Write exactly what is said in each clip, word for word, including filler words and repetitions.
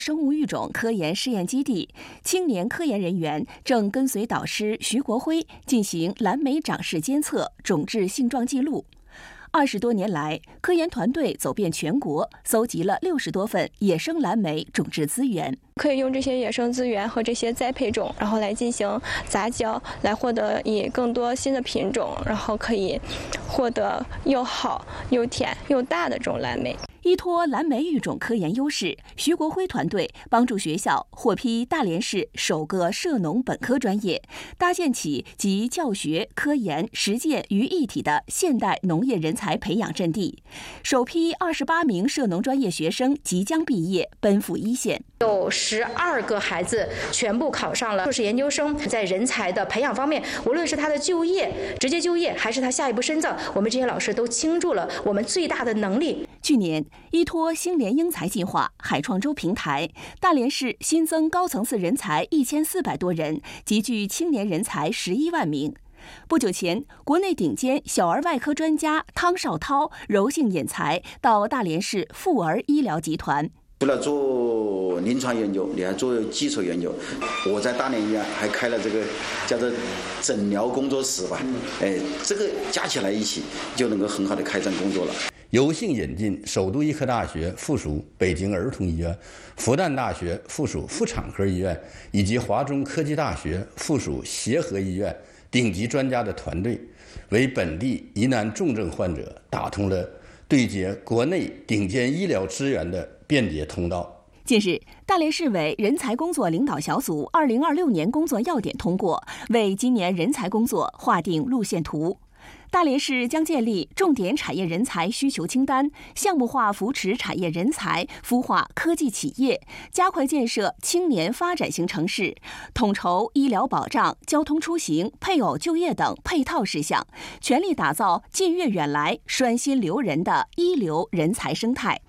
生物育种科研试验基地，青年科研人员正跟随导师徐国辉进行蓝莓长势监测、种质性状记录。二十多年来，科研团队走遍全国，搜集了六十多份野生蓝莓种质资源。 可以用这些野生资源和这些栽培种，然后来进行杂交，来获得以更多新的品种，然后可以获得又好又甜又大的这种蓝莓。 依托蓝莓育种科研优势，徐国辉团队帮助学校获批大连市首个涉农本科专业，搭建起集教学、科研、实践于一体的现代农业人才培养阵地。首批二十八名涉农专业学生即将毕业，奔赴一线。 有十二个孩子全部考上了硕士研究生，在人才的培养方面，无论是他的就业、直接就业，还是他下一步深造，我们这些老师都倾注了我们最大的能力。 去年，依托星联英才计划、海创洲平台，大连市新增高层次人才一千四百多人，集聚青年人才十一万名。不久前，国内顶尖小儿外科专家汤绍涛柔性引才到大连市妇儿医疗集团。 除了做临床研究，你还做基础研究。我在大连医院还开了这个叫做诊疗工作室吧，哎，这个加起来一起就能够很好的开展工作了。 有幸引进首都医科大学附属北京儿童医院、复旦大学附属妇产科医院以及华中科技大学附属协和医院顶级专家的团队，为本地疑难重症患者打通了对接国内顶尖医疗资源的便捷通道。 近日，大连市委人才工作领导小组二零二六年工作要点通过，为今年人才工作划定路线图。大连市将建立重点产业人才需求清单，项目化扶持产业人才，孵化科技企业，加快建设青年发展型城市，统筹医疗保障、交通出行、配偶就业等配套事项，全力打造近悦远来、拴心留人的一流人才生态。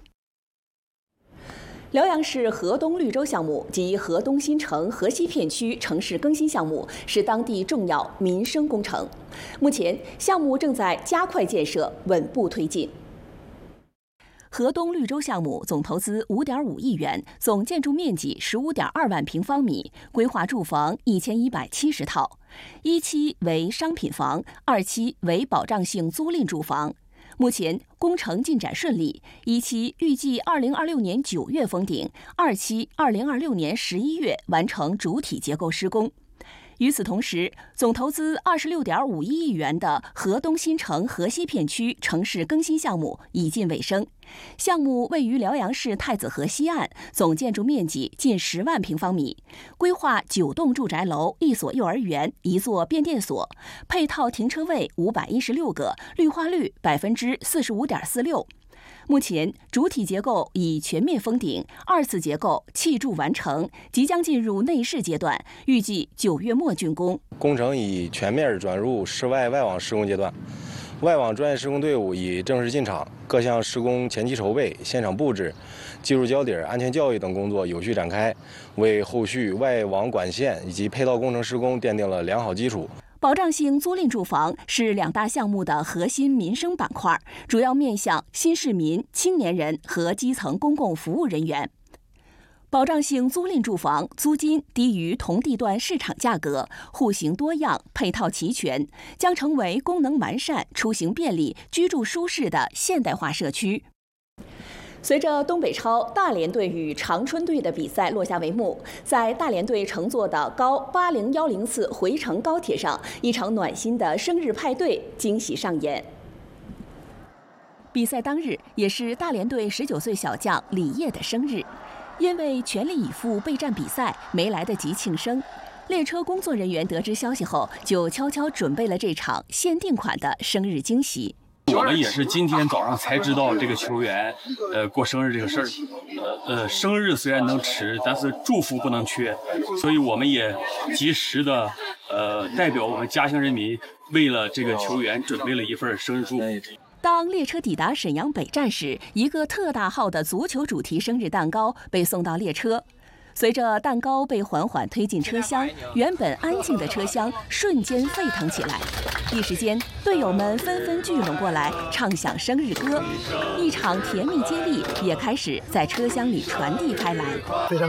辽阳市河东绿洲项目及河东新城河西片区城市更新项目是当地重要民生工程，目前项目正在加快建设，稳步推进。河东绿洲项目总投资五点五亿元，总建筑面积十五点二万平方米，规划住房一千一百七十套，一期为商品房，二期为保障性租赁住房。目前工程进展顺利，一期预计二零二六年九月封顶，二期二零二六年十一月完成主体结构施工。与此同时，总投资二十六点五一亿元的河东新城河西片区城市更新项目已近尾声。项目位于辽阳市太子河西岸，总建筑面积近十万平方米，规划九栋住宅楼、一所幼儿园、一座变电所，配套停车位五百一十六个，绿化率百分之四十五点四六。目前主体结构已全面封顶，二次结构砌筑完成，即将进入内饰阶段，预计九月末竣工。 工程已全面转入室外外网施工阶段，外网专业施工队伍已正式进场，各项施工前期筹备、现场布置、技术交底、安全教育等工作有序展开，为后续外网管线以及配套工程施工奠定了良好基础。 保障性租赁住房是两大项目的核心民生板块，主要面向新市民、青年人和基层公共服务人员。保障性租赁住房租金低于同地段市场价格，户型多样，配套齐全，将成为功能完善、出行便利、居住舒适的现代化社区。随着东北超大连队与长春队的比赛落下帷幕，在大连队乘坐的高八零幺零次回程高铁上，一场暖心的生日派对惊喜上演。比赛当日也是大连队十九岁小将李烨的生日，因为全力以赴备战比赛，没来得及庆生。列车工作人员得知消息后，就悄悄准备了这场限定款的生日惊喜。 我们也是今天早上才知道这个球员，呃，过生日这个事儿。呃，生日虽然能迟，但是祝福不能缺，所以我们也及时的，呃，代表我们家乡人民，为了这个球员准备了一份生日祝福。 当列车抵达沈阳北站时，一个特大号的足球主题生日蛋糕被送到列车。随着蛋糕被缓缓推进车厢，原本安静的车厢瞬间沸腾起来。一时间，队友们纷纷聚拢过来，唱响生日歌，一场甜蜜接力也开始在车厢里传递开来。 非常